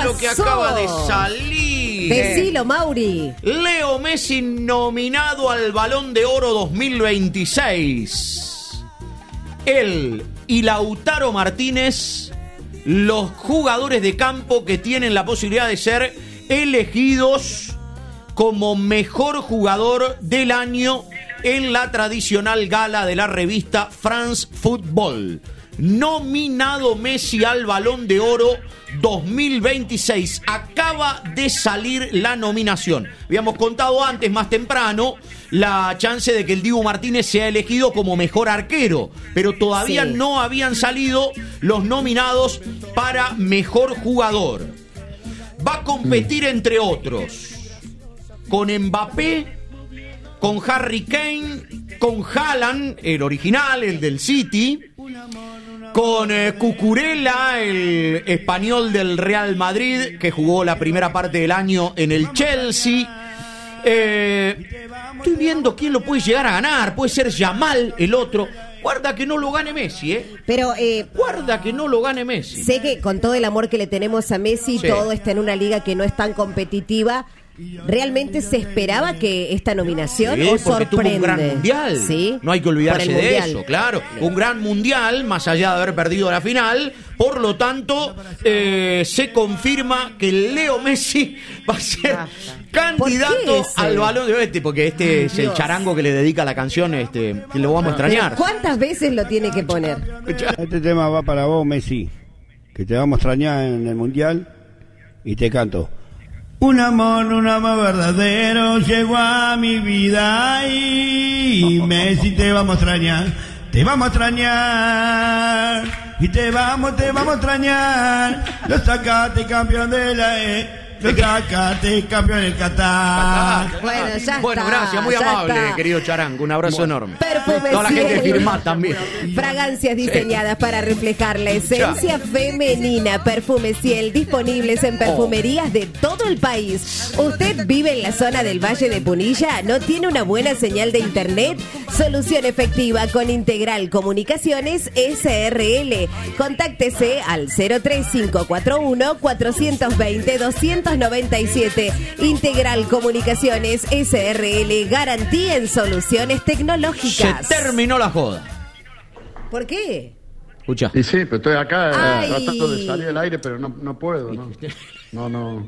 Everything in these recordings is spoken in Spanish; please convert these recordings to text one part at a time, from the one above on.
lo que acaba de salir. Decilo, Mauri. Leo Messi nominado al Balón de Oro 2026. Él y Lautaro Martínez, los jugadores de campo que tienen la posibilidad de ser elegidos como mejor jugador del año en la tradicional gala de la revista France Football. Nominado Messi al Balón de Oro 2026. Acaba de salir la nominación. Habíamos contado antes, más temprano, la chance de que el Dibu Martínez sea elegido como mejor arquero, pero todavía no habían salido los nominados para mejor jugador. Va a competir, entre otros, con Mbappé, con Harry Kane, con Haaland, el original, el del City, con Cucurella, el español del Real Madrid, que jugó la primera parte del año en el Chelsea. Estoy viendo quién lo puede llegar a ganar. Puede ser Yamal, el otro. Guarda que no lo gane Messi, ¿eh? Pero, guarda que no lo gane Messi. Sé que con todo el amor que le tenemos a Messi, Sí. todo está en una liga que no es tan competitiva. ¿Realmente se esperaba que esta nominación Sí, o porque sorprende? tuvo un gran mundial. Sí. No hay que Por olvidarse el de mundial. eso, claro. Un gran mundial, más allá de haber perdido la final. Por lo tanto, se confirma que Leo Messi va a ser candidato al Balón de Oro. Porque este es el Dios. charango que le dedica la canción, que lo vamos a extrañar. ¿Cuántas veces lo tiene que poner? Este tema va para vos, Messi, que te vamos a extrañar en el Mundial, y te canto. Un amor verdadero llegó a mi vida y Messi te vamos a extrañar, te vamos a extrañar y te vamos a extrañar. Lo sacaste campeón de la lo sacaste campeón del Qatar. Bueno, ya Bueno, está, gracias, muy ya amable, está. querido charango. Un abrazo enorme. Perfumes Toda la gente Ciel. firma también. Fragancias diseñadas para reflejar la esencia femenina. Perfumes Ciel, disponibles en perfumerías de todo el país. ¿Usted vive en la zona del Valle de Punilla? ¿No tiene una buena señal de internet? Solución efectiva con Integral Comunicaciones SRL. Contáctese al 03541 420 297. Integral Comunicaciones SRL, garantía en soluciones Se tecnológicas. terminó la joda. ¿Por qué? Escucha. Y sí, pero estoy acá Ay. tratando de salir al aire, pero no puedo, ¿no? No,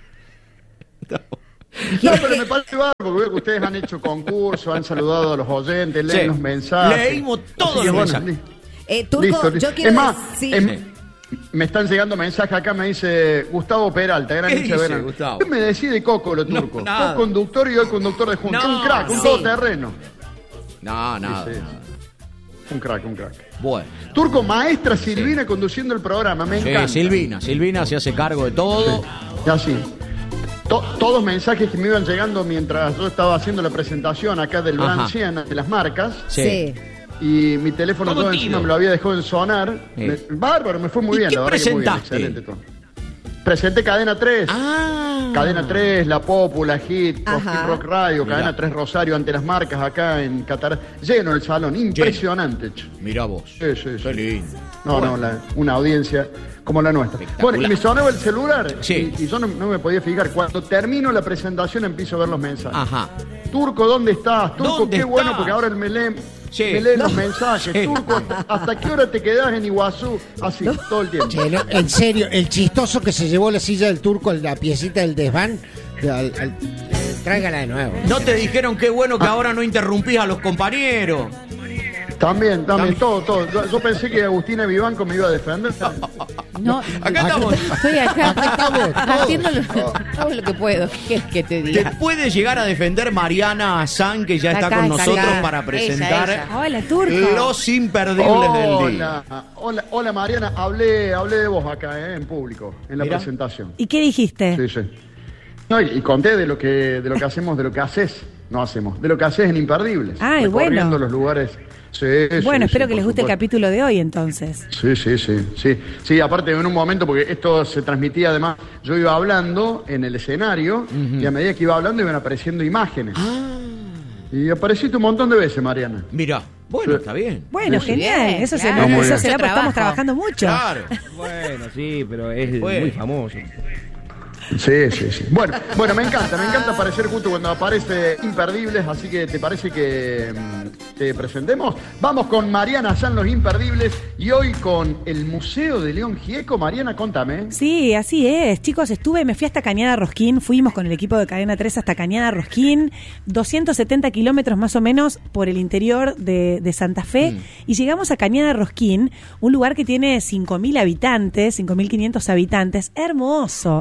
pero me parece bárbaro, porque veo que ustedes han hecho concursos, han saludado a los oyentes, leen Sí. los mensajes. Leímos todos Así que, los bueno, mensajes. Turco, listo. yo quiero Es más, decir... me están llegando mensajes acá, me dice Gustavo Peralta, gran ¿Qué hincha de dice, Verano. Gustavo? ¿Qué me decís de Coco, lo turco? nada. Vos conductor y yo el conductor de Junta. No, Un crack, un sí. todoterreno. No, nada. Sí, sí. nada. Un crack. Bueno. Turco, maestra Silvina conduciendo el programa, me encanta. Sí, Silvina se hace cargo de todo. Y así. Todos mensajes que me iban llegando mientras yo estaba haciendo la presentación acá del Ajá. Brand Siena, de las marcas. Sí. Y mi teléfono Todo todo tiro. encima me lo había dejado en sonar. Sí. Bárbaro, me fue muy ¿Y bien, qué la verdad que muy bien, presentaste? excelente todo. Presenté Cadena 3. Cadena 3, La Popula, Hit, Ajá. Hit Rock Radio, Mirá. Cadena 3 Rosario, ante las marcas acá en Qatar. Lleno el salón, impresionante. che. Mirá vos. Sí. Qué lindo. No, una audiencia como la nuestra. Espectacular. Bueno, y me sonaba el celular Sí. y yo no me podía fijar. Cuando termino la presentación empiezo a ver los mensajes. Ajá. Turco, ¿dónde estás? Turco, ¿Dónde qué bueno, estás? porque ahora me leen, Sí. me leen los mensajes. Sí. Turco, ¿hasta qué hora te quedás en Iguazú? Así, todo el tiempo. Che, no, en serio, el chistoso que se llevó la silla del Turco, la piecita del desván, tráigala de nuevo. ¿No te dijeron qué bueno que ahora no interrumpís a los compañeros? También, todo. Yo pensé que Agustina Vivanco me iba a defender. No, Acá estamos. estoy acá estamos, haciendo todo lo que puedo. ¿Qué quieres que te ¿Te diga? puede llegar a defender Mariana Azán, que ya está Acá, con está nosotros acá. para presentar Ella. Hola, Turco. los imperdibles del día? Hola Mariana, hablé de vos acá, en público, en la Mirá. presentación. ¿Y qué dijiste? Sí. No, y conté de lo que hacemos, de lo que haces, no hacemos, de lo que haces en Imperdibles. Ay, recorriendo bueno. los lugares. Sí, Bueno, espero que por les guste el supuesto. capítulo de hoy entonces. Sí, aparte en un momento, porque esto se transmitía además, yo iba hablando en el escenario y a medida que iba hablando iban apareciendo imágenes. Y apareciste un montón de veces, Mariana. Mirá, bueno, Sí. está bien. Bueno, Sí, genial. bien, Eso, claro. Muy eso bien. será porque Trabajo. estamos trabajando mucho. Claro. Bueno, sí, pero es Bueno. muy famoso. Sí. Bueno, me encanta aparecer justo cuando aparece Imperdibles, así que ¿te parece que te presentemos? Vamos con Mariana San, los Imperdibles, y hoy con el Museo de León Gieco. Mariana, contame. Sí, así es. Chicos, me fui hasta Cañada Rosquín, fuimos con el equipo de Cadena 3 hasta Cañada Rosquín, 270 kilómetros más o menos por el interior de Santa Fe, y llegamos a Cañada Rosquín, un lugar que tiene 5.000 habitantes, 5.500 habitantes, hermoso,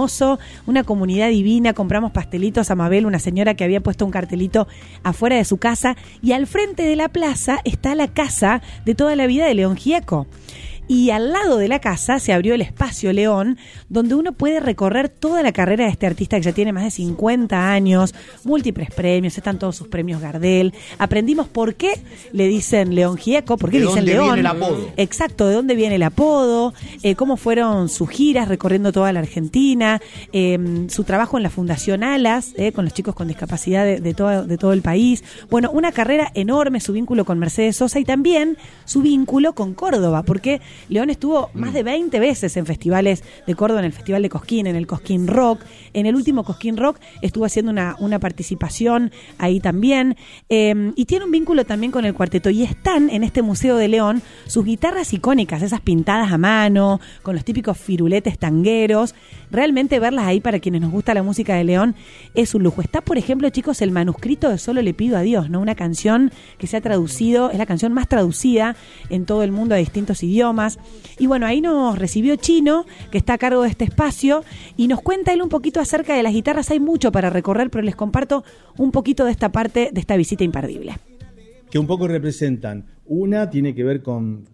una comunidad divina. Compramos pastelitos a Mabel, una señora que había puesto un cartelito afuera de su casa, y al frente de la plaza está la casa de toda la vida de León Gieco. Y al lado de la casa se abrió el Espacio León, donde uno puede recorrer toda la carrera de este artista que ya tiene más de 50 años, múltiples premios, están todos sus premios Gardel. Aprendimos por qué le dicen León Gieco, por qué le dicen León. ¿De dónde viene el apodo? Exacto, de dónde viene el apodo, cómo fueron sus giras recorriendo toda la Argentina, su trabajo en la Fundación Alas, con los chicos con discapacidad de todo el país. Bueno, una carrera enorme, su vínculo con Mercedes Sosa y también su vínculo con Córdoba, porque León estuvo más de 20 veces en festivales de Córdoba, en el Festival de Cosquín, en el Cosquín Rock. En el último Cosquín Rock estuvo haciendo una participación ahí también. Y tiene un vínculo también con el cuarteto. Y están en este Museo de León sus guitarras icónicas, esas pintadas a mano, con los típicos firuletes tangueros. Realmente verlas ahí para quienes nos gusta la música de León es un lujo. Está, por ejemplo, chicos, el manuscrito de Solo le pido a Dios, ¿no? Una canción que se ha traducido, es la canción más traducida en todo el mundo a distintos idiomas. Y bueno, ahí nos recibió Chino, que está a cargo de este espacio, y nos cuenta él un poquito acerca de las guitarras. Hay mucho para recorrer, pero les comparto un poquito de esta parte de esta visita imperdible. Que un poco representan. Una tiene que ver con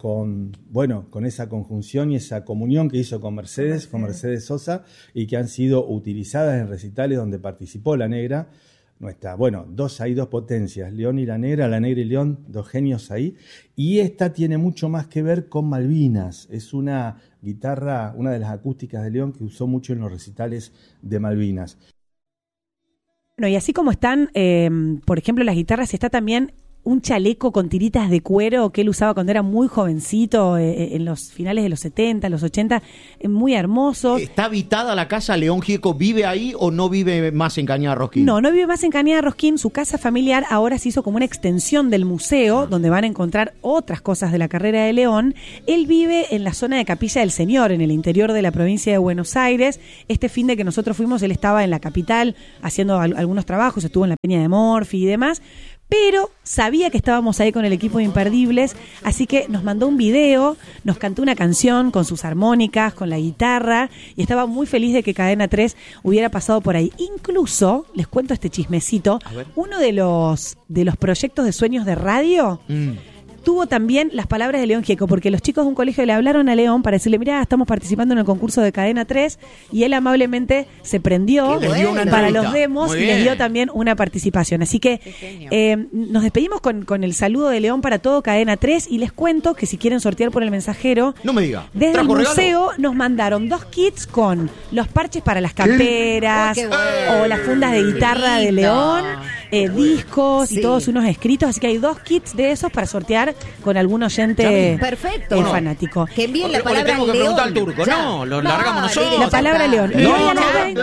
esa conjunción y esa comunión que hizo con Mercedes Sosa, y que han sido utilizadas en recitales donde participó La Negra. Hay dos potencias, León y La Negra y León, dos genios ahí. Y esta tiene mucho más que ver con Malvinas. Es una guitarra, una de las acústicas de León que usó mucho en los recitales de Malvinas. Bueno, y así como están, por ejemplo, las guitarras, está también un chaleco con tiritas de cuero que él usaba cuando era muy jovencito, en los finales de los 70, los 80, muy hermoso. ¿Está habitada la casa? ¿León Gieco vive ahí o no vive más en Cañada Rosquín? No vive más en Cañada Rosquín. Su casa familiar ahora se hizo como una extensión del museo, donde van a encontrar otras cosas de la carrera de León. Él vive en la zona de Capilla del Señor, en el interior de la provincia de Buenos Aires. Este fin de que nosotros fuimos, él estaba en la capital haciendo algunos trabajos, estuvo en la Peña de Morphy y demás, pero sabía que estábamos ahí con el equipo de Imperdibles, así que nos mandó un video, nos cantó una canción con sus armónicas, con la guitarra, y estaba muy feliz de que Cadena 3 hubiera pasado por ahí. Incluso, les cuento este chismecito, uno de los proyectos de Sueños de Radio tuvo también las palabras de León Gieco, porque los chicos de un colegio le hablaron a León para decirle, mirá, estamos participando en el concurso de Cadena 3, y él amablemente se prendió para los demos y les dio también una participación. Así que nos despedimos con el saludo de León para todo Cadena 3, y les cuento que si quieren sortear por el mensajero, no me diga, desde el museo nos mandaron 2 kits con los parches para las camperas o las fundas de guitarra de León, discos y todos unos escritos, así que hay 2 kits de esos para sortear con algún oyente fanático. Que envíen la palabra tenemos que León. preguntar al turco. No, lo largamos nosotros. La palabra León. Y hoy a las 20,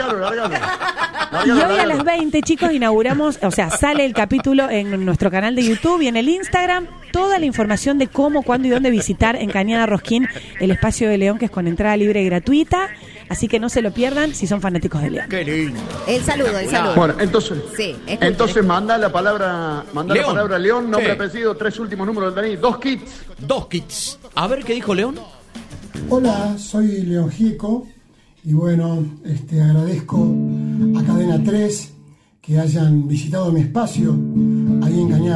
Largalo. y hoy a las 20, chicos, inauguramos, o sea, sale el capítulo en nuestro canal de YouTube y en el Instagram, toda la información de cómo, cuándo y dónde visitar en Cañada Rosquín el Espacio de León, que es con entrada libre y gratuita. Así que no se lo pierdan si son fanáticos de León. Qué lindo. El saludo. Bueno, entonces manda la palabra León, nombre, apellido, 3 últimos números del DNI, 2 kits. 2 kits. A ver qué dijo León. Hola, soy León Gieco y bueno, agradezco a Cadena 3 que hayan visitado mi espacio ahí en Cañada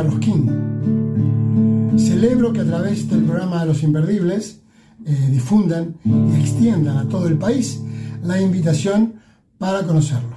Rosquín. Celebro que a través del programa Los Imperdibles difundan y extiendan a todo el país la invitación para conocerlo.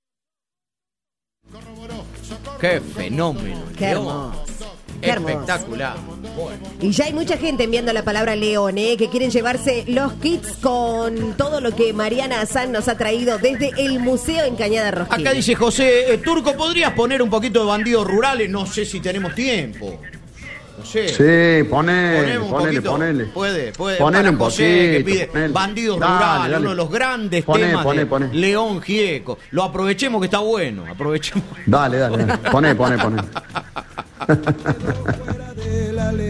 Qué fenómeno. Qué hermoso. Qué Espectacular. Bueno. Y ya hay mucha gente enviando la palabra León, que quieren llevarse los kits con todo lo que Mariana Hassan nos ha traído desde el museo en Cañada Rosquín. Acá dice José, Turco, ¿podrías poner un poquito de bandidos rurales? No sé si tenemos tiempo. poquito, sí. Sí, Ponele un poquito. ponele. Puede. Ponele un José, que poquito, pide ponele. Bandidos Dale, Rurales, dale. uno de los grandes Poné, temas poné, de poné. León Gieco. Lo aprovechemos que está bueno, aprovechemos. Dale. Poné.